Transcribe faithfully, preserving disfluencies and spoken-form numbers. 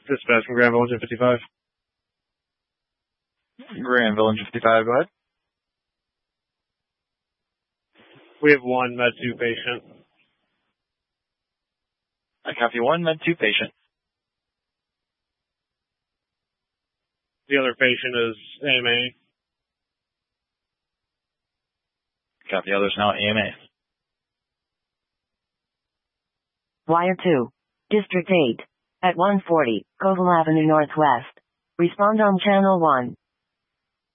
Dispatch from Grand Village fifty-five. Grand Village fifty-five, go ahead. We have one Med two patient. I copy one Med two patient. The other patient is A M A. Copy, others now A M A. Wire two. District eight. At one forty, Koval Avenue Northwest. Respond on channel one.